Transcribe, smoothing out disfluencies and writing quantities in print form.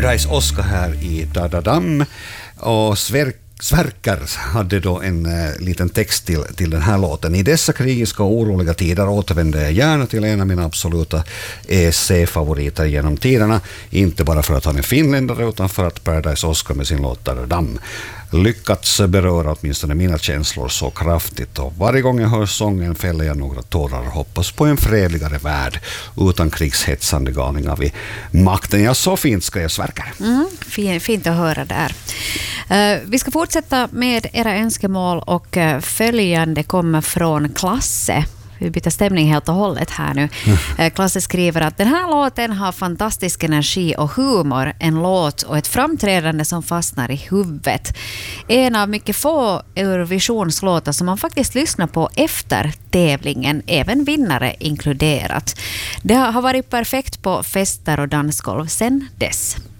Paradise Oscar här i Dadadam, och Sverker hade då en liten text till den här låten. I dessa krigiska och oroliga tider återvänder jag gärna till en av mina absoluta ESC-favoriter genom tiderna. Inte bara för att han är finländare utan för att Paradise Oscar med sin låt Dadadam lyckats beröra åtminstone mina känslor så kraftigt, och varje gång jag hör sången fäller jag några tårar och hoppas på en fredligare värld utan krigshetsande galningar vid makten. Ja, så fint ska jag Sverker. Fint att höra där. Vi ska fortsätta med era önskemål, och följande kommer från Klasse. Vi byter stämning helt och hållet här nu. Klasse skriver att den här låten har fantastisk energi och humor. En låt och ett framträdande som fastnar i huvudet. En av mycket få Eurovisionslåtar som man faktiskt lyssnar på efter tävlingen, även vinnare inkluderat. Det har varit perfekt på fester och dansgolv sedan dess.